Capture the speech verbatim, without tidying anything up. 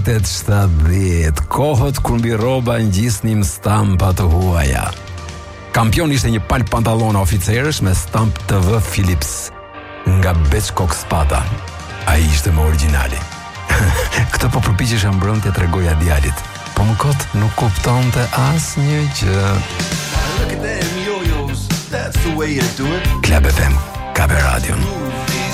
tetëdhjetë shtatëdhjetë, kohët kur mbi rroba ngjisnim stampa të huaja. Kampion ishte një pal pantallona oficerësh me stamp T V Philips nga Beckock Spada. Ai ishte më origjinali. Këtë po përpiqesha mbrëmje t'ja tregoja djalit, po më kot nuk kuptonte asnjë gjë. Look at them yo-yos, that's the way you do it. Club F M, Kabe Radio.